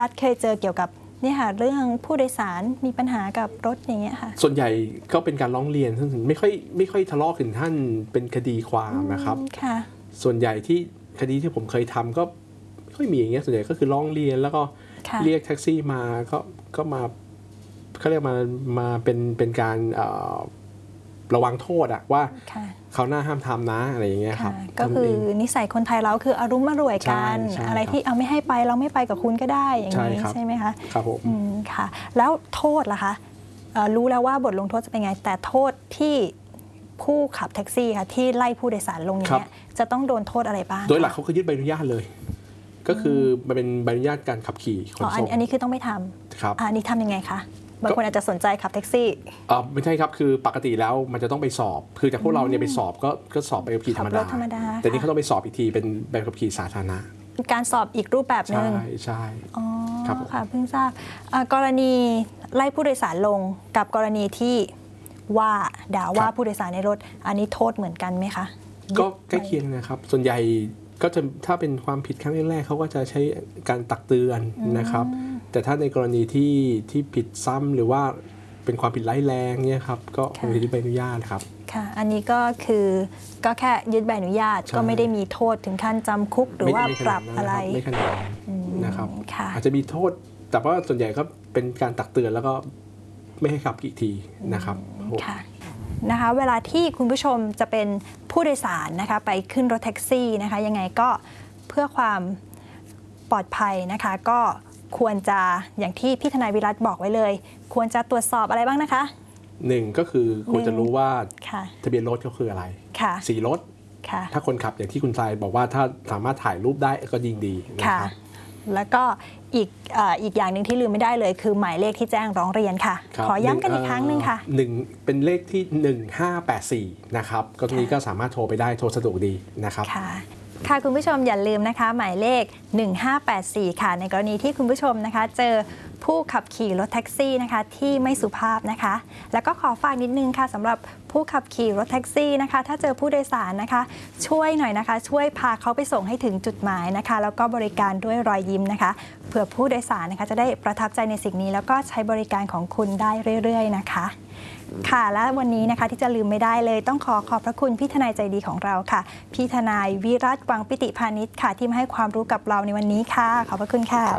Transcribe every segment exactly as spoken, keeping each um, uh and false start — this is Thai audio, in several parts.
รัฐเคยเจอเกี่ยวกับนี่ค่ะเรื่องผู้โดยสารมีปัญหากับรถอย่างเงี้ยค่ะส่วนใหญ่ก็เป็นการร้องเรียนซึ่งไม่ค่อยไม่ค่อยทะเลาะถึงท่านเป็นคดีความนะครับส่วนใหญ่ที่คดีที่ผมเคยทำก็ไม่ค่อยมีอย่างเงี้ยส่วนใหญ่ก็คือร้องเรียนแล้วก็เรียกแท็กซี่มาก็ก็มาเขาเรียกมามาเป็นเป็นการระวังโทษอะว่าเขาหน้าห้ามทำนะอะไรอย่างเงี้ยครับก็คือนิสัยคนไทยเราคืออารมณ์มารวยกันอะไรที่เอาไม่ให้ไปเราไม่ไปกับคุณก็ได้อย่างนี้ใช่ไหมคะครับผมค่ะแล้วโทษล่ะคะรู้แล้วว่าบทลงโทษจะเป็นไงแต่โทษที่ผู้ขับแท็กซี่ค่ะที่ไล่ผู้โดยสารลงอย่างเงี้ยจะต้องโดนโทษอะไรบ้างโดยหลักเขาคือยึดใบอนุญาตเลยก็คือมันเป็นใบอนุญาตการขับขี่ขนส่งอันนี้คือต้องไม่ทำครับอันนี้ทำยังไงคะบางคนอาจจะสนใจขับแท็กซี่อ๋อไม่ใช่ครับคือปกติแล้วมันจะต้องไปสอบคือจากพวกเราเนี่ยไปสอบก็ก็สอบใบขับขี่ธรรมดาแต่นี่เขาต้องไปสอบอีกทีเป็นใบขับขี่สาธารณะการสอบอีกรูปแบบนึงใช่ใช่อ๋อค่ะเพิ่งทราบกรณีไล่ผู้โดยสารลงกับกรณีที่ว่าด่าว่าผู้โดยสารในรถอันนี้โทษเหมือนกันไหมคะก็ใกล้เคียงนะครับส่วนใหญ่ก็จะถ้าเป็นความผิดครั้งแรกๆเขาก็จะใช้การตักเตือนนะครับแต่ถ้าในกรณีที่ที่ผิดซ้ำหรือว่าเป็นความผิดร้ายแรงเนี่ยครับก็คงจะยึดใบอนุญาตครับค่ะอันนี้ก็คือก็แค่ยึดใบอนุญาตก็ไม่ได้มีโทษถึงขั้นจำคุกหรือว่าปรับอะไรไม่ขนาดนะครับอาจจะมีโทษแต่ว่าส่วนใหญ่ก็เป็นการตักเตือนแล้วก็ไม่ให้ขับกี่ทีนะครับค่ะนะคะเวลาที่คุณผู้ชมจะเป็นผู้โดยสารนะคะไปขึ้นรถแท็กซี่นะคะยังไงก็เพื่อความปลอดภัยนะคะก็ควรจะอย่างที่พี่ทนายวิรัตบอกไว้เลยควรจะตรวจสอบอะไรบ้างนะคะหนึ่งก็คือควรจะรู้ว่าทะเบียนรถก็คืออะไรสีรถถ้าคนขับอย่างที่คุณทรายบอกว่าถ้าสามารถถ่ายรูปได้ก็ยิ่งดีนะครับแล้วก็อีกอีกอย่างหนึ่งที่ลืมไม่ได้เลยคือหมายเลขที่แจ้งร้องเรียนค่ะขอย้ำกันอีกครั้งหนึ่งค่ะหนึ่งเป็นเลขที่หนึ่งห้าแปดสี่นะครับก็ตรงนี้ก็สามารถโทรไปได้โทรสะดวกดีนะครับค่ะค่ะคุณผู้ชมอย่าลืมนะคะหมายเลขหนึ่งห้าแปดสี่ค่ะในกรณีที่คุณผู้ชมนะคะเจอผู้ขับขี่รถแท็กซี่นะคะที่ไม่สุภาพนะคะแล้วก็ขอฝากนิดนึงค่ะสำหรับผู้ขับขี่รถแท็กซี่นะคะถ้าเจอผู้โดยสารนะคะช่วยหน่อยนะคะช่วยพาเขาไปส่งให้ถึงจุดหมายนะคะแล้วก็บริการด้วยรอยยิ้มนะคะเผื่อผู้โดยสารนะคะจะได้ประทับใจในสิ่งนี้แล้วก็ใช้บริการของคุณได้เรื่อยๆนะคะค่ะและวันนี้นะคะที่จะลืมไม่ได้เลยต้องขอขอบพระคุณพี่ทนายใจดีของเราค่ะพี่ทนายวิรัต วังปิติพานิชค่ะที่มาให้ความรู้กับเราในวันนี้ค่ะขอบพระคุณค่ะ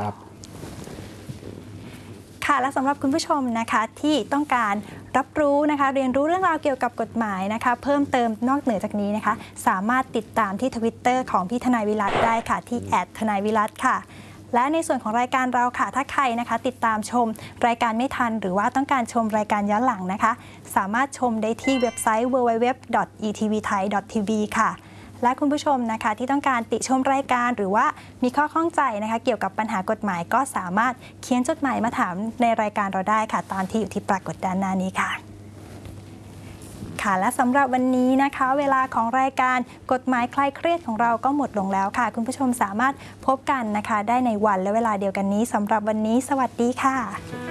ค่ะและสำหรับคุณผู้ชมนะคะที่ต้องการรับรู้นะคะเรียนรู้เรื่องราวเกี่ยวกับกฎหมายนะคะเพิ่มเติมนอกเหนือจากนี้นะคะสามารถติดตามที่ ทวิตเตอร์ ของพี่ทนายวิรัตได้ค่ะที่ แอท ทนายวิรัตค่ะและในส่วนของรายการเราค่ะถ้าใครนะคะติดตามชมรายการไม่ทันหรือว่าต้องการชมรายการย้อนหลังนะคะสามารถชมได้ที่เว็บไซต์ ดับเบิลยู ดับเบิลยู ดับเบิลยู ดอท อี ที วี ไทย ดอท ที วี ค่ะและคุณผู้ชมนะคะที่ต้องการติชมรายการหรือว่ามีข้อข้องใจนะคะเกี่ยวกับปัญหากฎหมายก็สามารถเขียนจดหมายมาถามในรายการเราได้ค่ะตามที่อยู่ที่ปรากฏด้านหน้านี้ค่ะค่ะและสำหรับวันนี้นะคะเวลาของรายการกฎหมายคลายเครียดของเราก็หมดลงแล้วค่ะคุณผู้ชมสามารถพบกันนะคะได้ในวันและเวลาเดียวกันนี้สำหรับวันนี้สวัสดีค่ะ